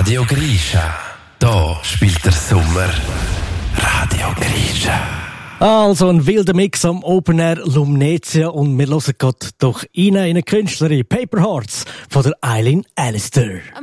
Radio Grisha. Da spielt der Sommer Radio Grisha. Also ein wilder Mix am Open Air Lumnezia und wir hören gerade doch rein in eine Künstlerin, Paper Hearts von der Eileen Allister.